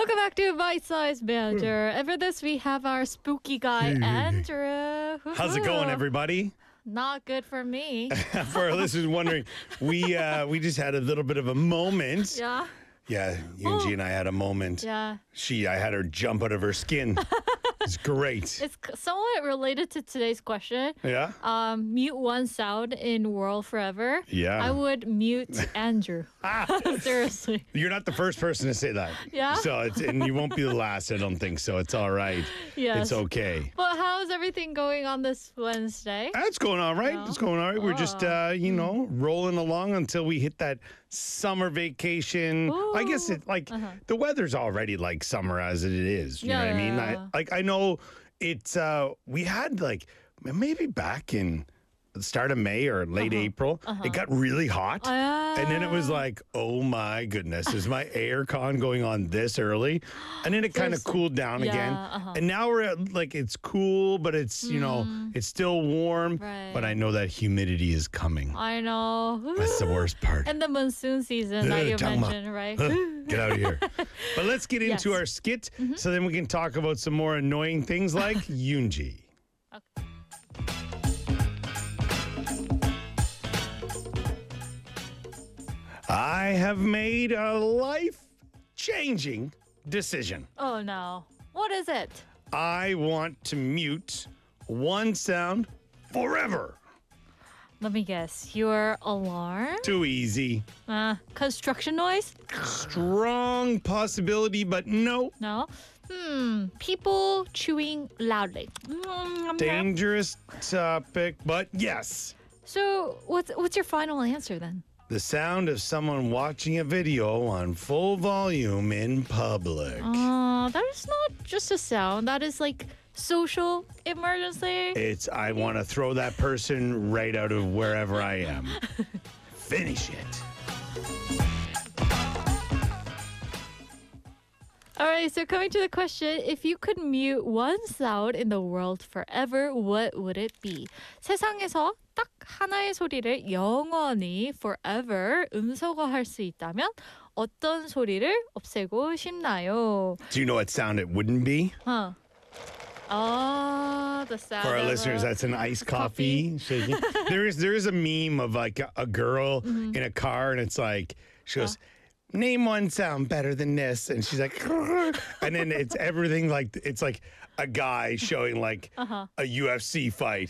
Welcome back to Bite Size Banter. And for this, we have our spooky guy, Andrew. How's it going, everybody? Not good for me. For our listeners wondering, we just had a little bit of a moment. Yeah. Yeah, Yoonji and I had a moment. Yeah. I had her jump out of her skin. It's great. It's somewhat related to today's question. Yeah? Mute one sound in world forever. Yeah. I would mute Andrew. Seriously. You're not the first person to say that. Yeah? And you won't be the last, I don't think so. It's all right. Yes. It's okay. But how's everything going on this Wednesday? It's going all right. No? It's going all right. We're just, rolling along until we hit that summer vacation. I guess Ooh. the weather's already like summer as it is. You know what I mean? Yeah. I know it's, we had maybe back in the start of May or late April, it got really hot. And then it was like, oh my goodness, is my air con going on this early? And then it kind of Seriously. cooled down again. And now we're at it's cool, but it's, it's still warm. Right. But I know that humidity is coming. I know. That's the worst part. And the monsoon season that you Talking about- mentioned, right? Get out of here. But let's get into Yes. our skit so then we can talk about some more annoying things like Yoonji. Okay. I have made a life-changing decision. Oh no. What is it? I want to mute one sound forever. Let me guess. Your alarm? Too easy. Construction noise? Strong possibility, but no. No. People chewing loudly. Dangerous topic, but yes. So what's your final answer then? The sound of someone watching a video on full volume in public. That is not just a sound. That is like social emergency. I want to throw that person right out of wherever I am. Finish it. All right, so coming to the question, if you could mute one sound in the world forever, what would it be? 세상에서 딱 하나의 소리를 영원히 forever 음소거할 수 있다면 어떤 소리를 없애고 싶나요? Do you know what sound it wouldn't be? Oh, the sound For our of listeners, that's an iced coffee shaking. there is a meme of like a girl in a car, and it's like she goes, "Name one sound better than this," and she's like, and then it's everything like it's like a guy showing like a UFC fight,